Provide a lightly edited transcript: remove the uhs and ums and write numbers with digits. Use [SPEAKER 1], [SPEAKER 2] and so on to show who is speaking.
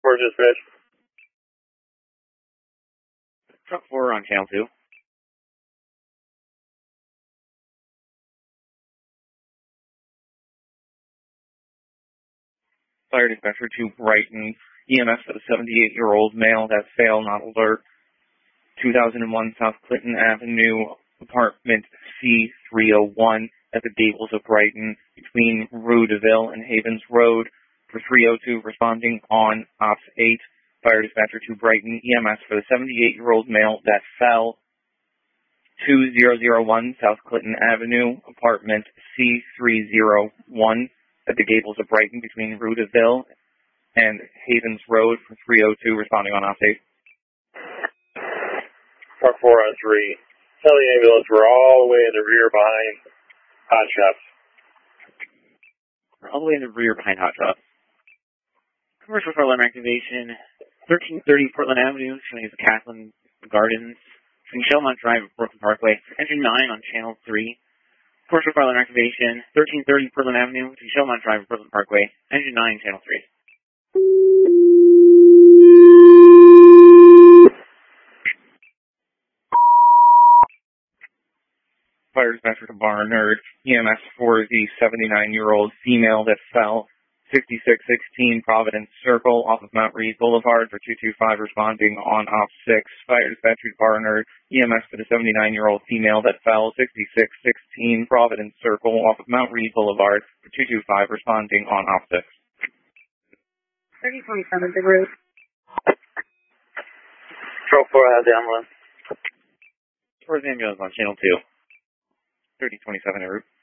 [SPEAKER 1] 4 dispatch.
[SPEAKER 2] Truck 4 on channel 2. Fire dispatcher to Brighton. EMS for the 78-year-old male that failed not alert. 2001 South Clinton Avenue, apartment C301 at the Gables of Brighton between Rue de Ville and Havens Road for 302 responding on Ops 8. Fire dispatcher to Brighton. EMS for the 78-year-old male that fell. 2001 South Clinton Avenue, apartment C301 at the Gables of Brighton between Rue de Ville and Havens Road for 302 responding on Ops 8.
[SPEAKER 1] Truck 4 on 3. Tell the ambulance we're all the way in the rear behind Hot Shops.
[SPEAKER 2] We're all the way in the rear behind Hot Shops. Commercial for alarm activation. 1330 Portland Avenue, showing as the Catlin Gardens. Between Shelmont Drive and Brooklyn Parkway. Engine 9 on channel 3. Commercial for alarm activation. 1330 Portland Avenue, between Shelmont Drive and Brooklyn Parkway. Engine 9, channel 3. Fire dispatcher to Barnard. EMS for the 79-year-old female that fell. 6616 Providence Circle off of Mount Reed Boulevard for 225 responding on Op 6. Fire dispatcher to Barnard. EMS for the 79-year-old female that fell. 6616 Providence Circle off of Mount Reed Boulevard for 225 responding on Op 6.
[SPEAKER 3] 3027 Big Road.
[SPEAKER 1] Truck 4 has the ambulance.
[SPEAKER 2] Towards the ambulance on channel 2. 3027 en route.